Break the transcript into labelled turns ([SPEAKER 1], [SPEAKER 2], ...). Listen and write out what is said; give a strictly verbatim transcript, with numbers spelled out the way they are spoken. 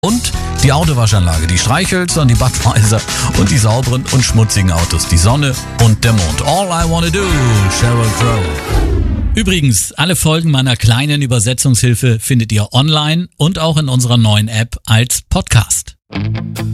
[SPEAKER 1] Und die Autowaschanlage, die Streichhölzer und die Budweiser und die sauberen und schmutzigen Autos, die Sonne und der Mond. All I wanna do, Sheryl Crow. Übrigens, alle Folgen meiner kleinen Übersetzungshilfe findet ihr online und auch in unserer neuen App als Podcast.